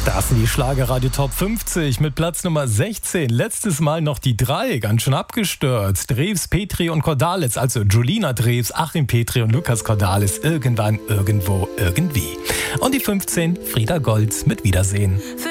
Das sind die Schlagerradio Top 50 mit Platz Nummer 16. Letztes Mal noch die 3, ganz schön abgestürzt. Drews, Petri und Cordalis, also Julina Drews, Achim Petri und Lukas Cordalis, irgendwann, irgendwo, irgendwie. Und die 15, Frieda Goltz mit Wiedersehen.